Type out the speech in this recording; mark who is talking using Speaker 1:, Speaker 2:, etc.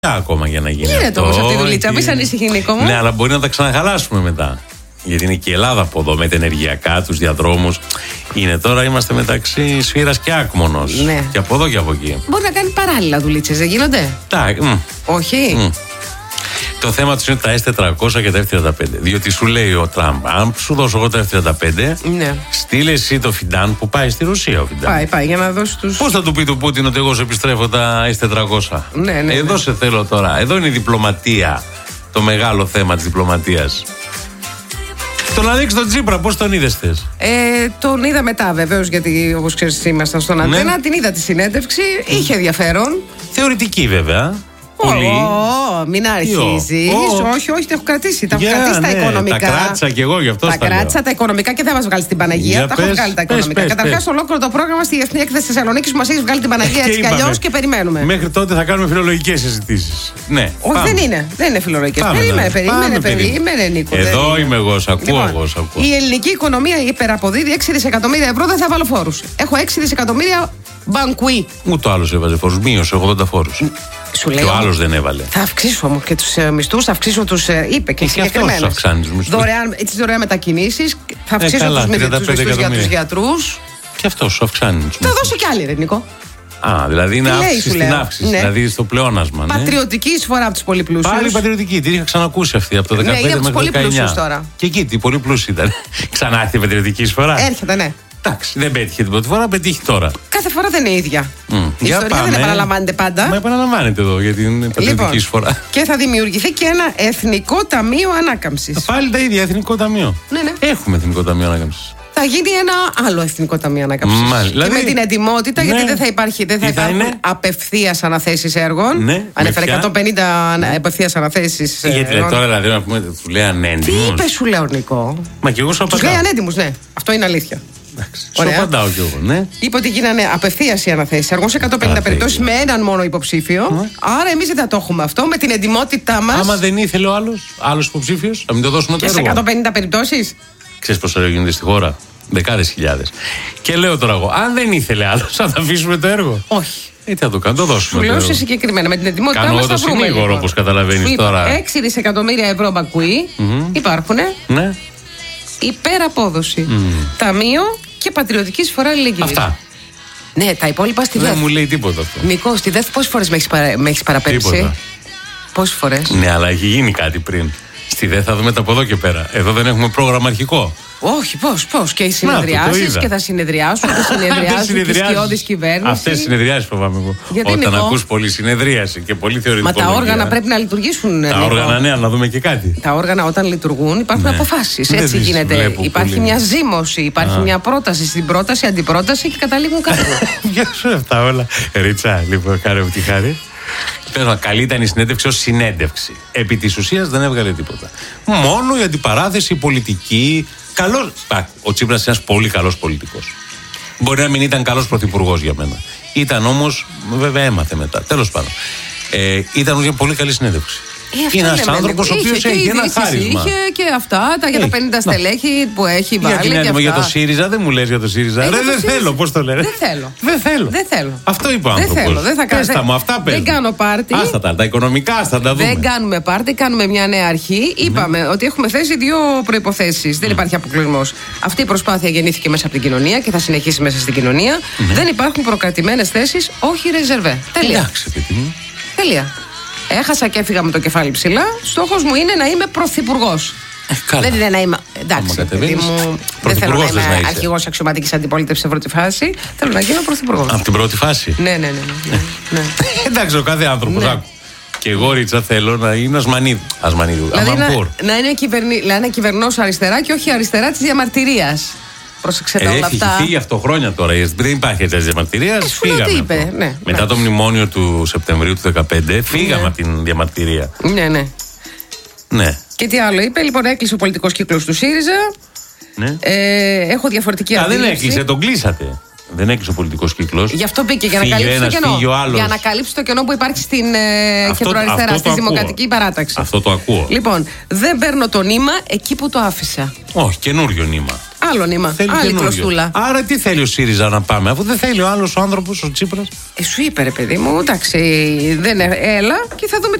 Speaker 1: ακόμα για να γίνει.
Speaker 2: Γίνεται όμως αυτή η δουλίτσα, μη ανησυχεί, Νίκο μου.
Speaker 1: Ναι, αλλά μπορεί να τα ξαναχαλάσουμε μετά. Γιατί είναι και η Ελλάδα από εδώ με τα ενεργειακά, τους διαδρόμους. Είναι τώρα, είμαστε μεταξύ Σφύρας και Άκμονος.
Speaker 2: Ναι.
Speaker 1: Και από εδώ και από εκεί.
Speaker 2: Μπορεί να κάνει παράλληλα δουλίτσες, δεν γίνονται? Όχι.
Speaker 1: Το θέμα του είναι τα S400 και τα F35. Διότι σου λέει ο Τραμπ, αν σου δώσω εγώ τα F35,
Speaker 2: ναι,
Speaker 1: στείλε εσύ το Φιντάν που πάει στη Ρωσία. Ο Φιντάν.
Speaker 2: Πάει, για να δώσει τους.
Speaker 1: Πώς θα του πει του Πούτιν ότι εγώ σε επιστρέφω τα S400?
Speaker 2: Ναι.
Speaker 1: Εδώ σε θέλω τώρα. Εδώ είναι η διπλωματία. Το μεγάλο θέμα της διπλωματίας. Τον Αλέξη τον Τσίπρα, πώς τον είδες χθες?
Speaker 2: Τον είδα μετά, βεβαίως, γιατί όπως ξέρεις ήμασταν στον Αντένα. Την είδα τη συνέντευξη, είχε ενδιαφέρον.
Speaker 1: Θεωρητική βέβαια.
Speaker 2: Μην αρχίζεις. Όχι, τα έχω κρατήσει. Τα έχω κρατήσει τα οικονομικά.
Speaker 1: Τα κράτησα κι εγώ, γι' αυτό
Speaker 2: τα κράτησα τα οικονομικά και δεν μας βγάλει την Παναγία. Τα έχω βγάλει τα οικονομικά. Καταρχάς, ολόκληρο το πρόγραμμα στη Διεθνή Έκθεση Θεσσαλονίκης που μας έχει βγάλει την Παναγία έτσι κι αλλιώς και περιμένουμε.
Speaker 1: Μέχρι τότε θα κάνουμε φιλολογικές συζητήσεις. Ναι.
Speaker 2: Όχι, δεν είναι φιλολογικές. Περίμενε, Νίκο.
Speaker 1: Εδώ είμαι εγώ, σ' ακούω.
Speaker 2: Η ελληνική οικονομία υπεραποδίδει 6 δισεκατομμύρια ευρώ, δεν θα βάλω φόρους. Έχω 6 δισεκατομμύρια μπανκουί.
Speaker 1: Ούτε ο άλλος έβαζε φόρους, μείωσε 80 φόρους. Και ο άλλος δεν έβαλε.
Speaker 2: Θα αυξήσω όμως και τους μισθούς, θα αυξήσω τους. Είπε και συγκεκριμένα.
Speaker 1: Και αυτός αυξάνει τους μισθούς.
Speaker 2: Δωρεάν μετακινήσεις, θα αυξήσω τους μισθούς για τους γιατρούς.
Speaker 1: Και αυτός σου αυξάνει τους
Speaker 2: μισθούς. Θα δώσω κι άλλη, ρε Νικό.
Speaker 1: Δηλαδή είναι αύξηση στην αύξηση, δηλαδή στο πλεόνασμα.
Speaker 2: Πατριωτική εισφορά από τους πολύ πλούσιους.
Speaker 1: Πάλι πατριωτική, την είχα ξανακούσει αυτή από το 2015 μέχρι το 2019. Και εκεί, τι πολύ πλούσιοι ήταν. Ξανά έρθει η πατριωτική εισφορά.
Speaker 2: Έρχεται, ναι.
Speaker 1: Εντάξει, δεν πέτυχε την πρώτη φορά, πετύχει τώρα.
Speaker 2: Κάθε φορά δεν είναι ίδια. Η ιστορία δεν επαναλαμβάνεται πάντα.
Speaker 1: Μα επαναλαμβάνεται εδώ για την πατριωτική εισφορά.
Speaker 2: Και θα δημιουργηθεί και ένα Εθνικό Ταμείο Ανάκαμψης.
Speaker 1: Πάλι τα ίδια, Εθνικό Ταμείο.
Speaker 2: Ναι.
Speaker 1: Έχουμε Εθνικό Ταμείο Ανάκαμψης.
Speaker 2: Θα γίνει ένα άλλο Εθνικό Ταμείο Ανάκαμψης. Και με την ετοιμότητα, γιατί δεν θα υπάρχουν απευθείας αναθέσεις έργων.
Speaker 1: Ναι,
Speaker 2: ανέφερε 150 απευθείας αναθέσεις.
Speaker 1: Γιατί τώρα δηλαδή να πούμε, του λέει ανέντιμους.
Speaker 2: Τι είπε, σου λέω, Νικό?
Speaker 1: Μα και εγώ σου
Speaker 2: απαντάω. Του λέει ανέντιμους, ναι. Αυτό είναι αλήθεια.
Speaker 1: Σου απαντάω κι εγώ, ναι.
Speaker 2: Είπε ότι γίνανε απευθείας οι αναθέσεις έργων σε 150 περιπτώσεις με έναν μόνο υποψήφιο. Άρα εμείς δεν θα το έχουμε αυτό με την ετοιμότητά μας.
Speaker 1: Άμα δεν ήθελε ο άλλος υποψήφιος, να μην το δώσουμε το έργο.
Speaker 2: Και σε 150 περιπτώσεις.
Speaker 1: Ξέρεις πόσο έργο γίνεται στη χώρα? Δεκάδες χιλιάδες. Και λέω τώρα εγώ, αν δεν ήθελε άλλος, θα τα αφήσουμε το έργο?
Speaker 2: Όχι.
Speaker 1: Τι θα το κάνω, το δώσουμε.
Speaker 2: Σου λέω σε συγκεκριμένα με την ετοιμότητά μας.
Speaker 1: Κάνω το συνήγορο, όπως καταλαβαίνεις τώρα.
Speaker 2: 6 δισεκατομμύρια ευρώ μπακουί υπάρχουν.
Speaker 1: Ναι.
Speaker 2: Υπεραπόδοση. Ταμείο και πατριωτική εισφορά αλληλεγγύης.
Speaker 1: Αυτά.
Speaker 2: Ναι, τα υπόλοιπα στη ΔΕΘ.
Speaker 1: Δεν μου λέει τίποτα αυτό.
Speaker 2: Νικό, στη ΔΕΘ πόσες φορές με έχεις παραπέμψει? Πόσες φορές?
Speaker 1: Ναι, αλλά έχει γίνει κάτι πριν. Στη ΔΕΘ θα δούμε τα από εδώ και πέρα. Εδώ δεν έχουμε πρόγραμμα αρχικό.
Speaker 2: Όχι, πώς. Και οι συνεδριάσεις και θα συνεδριάσουν και συνεδριάζουν και οι σκιώδεις κυβέρνηση.
Speaker 1: Αυτές οι συνεδριάσεις φοβάμαι εγώ. Όταν ακούς πολύ συνεδρίαση και πολύ θεωρητικό.
Speaker 2: Μα τα όργανα πρέπει να λειτουργήσουν.
Speaker 1: Τα όργανα, ναι, να δούμε και κάτι.
Speaker 2: Τα όργανα όταν λειτουργούν υπάρχουν αποφάσεις. Έτσι γίνεται. Υπάρχει μια ζήμωση, υπάρχει μια πρόταση. Στην πρόταση, αντιπρόταση και καταλήγουν κάπου.
Speaker 1: Γεια σου αυτά όλα. Ρίτσα, λοιπόν, κάρε μου τη χάρη. Καλή ήταν η συνέντευξη ως συνέντευξη. Επί της ουσίας δεν έβγαλε τίποτα. Μόνο η αντιπαράθεση, η πολιτική. Ο Τσίπρας είναι ένας πολύ καλός πολιτικός. Μπορεί να μην ήταν καλός πρωθυπουργός για μένα. Ήταν όμως, βέβαια έμαθε μετά. Τέλος πάντων. Ήταν μια πολύ καλή συνέντευξη. Είναι ένας άνθρωπος ο οποίος έχει ένα χάρισμα.
Speaker 2: Είχε και αυτά, για τα 50 στελέχη που έχει βάλει.
Speaker 1: Για το ΣΥΡΙΖΑ, δεν μου λες για το ΣΥΡΙΖΑ. Δεν θέλω, πώς το λένε. Δεν θέλω. Αυτό είπε ο άνθρωπος.
Speaker 2: Δεν κάνω πάρτι.
Speaker 1: Άστα τα οικονομικά, άστα τα δούμε.
Speaker 2: Δεν κάνουμε πάρτι, κάνουμε μια νέα αρχή. Είπαμε ότι έχουμε θέσει 2 προϋποθέσεις. Δεν υπάρχει αποκλεισμός. Αυτή η προσπάθεια γεννήθηκε μέσα από την κοινωνία και θα συνεχίσει μέσα στην κοινωνία. Δεν υπάρχουν προκρατημένες θέσεις, όχι ρεζερβέ. Τέλεια. Έχασα και έφυγα με το κεφάλι ψηλά. Στόχος μου είναι να είμαι πρωθυπουργός. Δεν είναι να είμαι. Εντάξει, δεν θέλω να είμαι αρχηγός αξιωματικής αντιπολίτευσης σε πρώτη φάση. Θέλω να γίνω πρωθυπουργός.
Speaker 1: Από την πρώτη φάση.
Speaker 2: Ναι.
Speaker 1: Εντάξει, ο κάθε άνθρωπος. Και εγώ, Ρίτσα, θέλω να είναι Ασμανίδου.
Speaker 2: Δηλαδή να είναι κυβερνός αριστερά και όχι αριστερά της διαμαρτυρίας. Πρόσεξε τα όλα αυτά.
Speaker 1: Έχει φύγει αυτό χρόνια τώρα. Δεν υπάρχει έτσι διαμαρτυρία. Φύγαμε. Μετά το μνημόνιο του Σεπτεμβρίου του 2015, φύγαμε από την διαμαρτυρία.
Speaker 2: Ναι. Και τι άλλο είπε? Λοιπόν, έκλεισε ο πολιτικός κύκλος του ΣΥΡΙΖΑ.
Speaker 1: Ναι.
Speaker 2: Έχω διαφορετική αντίληψη.
Speaker 1: Δεν έκλεισε, τον κλείσατε. Δεν έκλεισε ο πολιτικός κύκλος.
Speaker 2: Γι' αυτό μπήκε, για να καλύψει το κενό. Για να καλύψει το κενό που υπάρχει στην κεντροαριστερά, στη Δημοκρατική Παράταξη.
Speaker 1: Αυτό το ακούω.
Speaker 2: Λοιπόν, δεν παίρνω το νήμα εκεί που το άφησα.
Speaker 1: Όχι, καινούριο νήμα.
Speaker 2: Άλλο νήμα.
Speaker 1: Θέλει
Speaker 2: Άλλη
Speaker 1: καινούριο.
Speaker 2: κλωστούλα.
Speaker 1: Άρα τι θέλει ο ΣΥΡΙΖΑ να πάμε, αφού δεν θέλει ο άλλος ο άνθρωπος, ο Τσίπρας.
Speaker 2: Σου είπε ρε παιδί μου, εντάξει, έλα και θα δούμε